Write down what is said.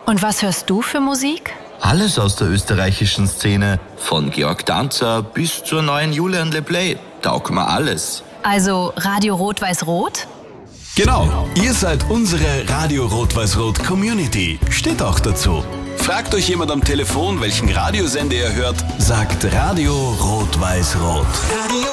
Und was hörst du für Musik? Alles aus der österreichischen Szene, von Georg Danzer bis zur neuen Julian LePlay. Taugt mir alles. Also Radio Rot-Weiß-Rot? Genau, ihr seid unsere Radio Rot-Weiß-Rot Community. Steht auch dazu. Fragt euch jemand am Telefon, welchen Radiosender ihr hört, sagt Radio Rot-Weiß-Rot. Radio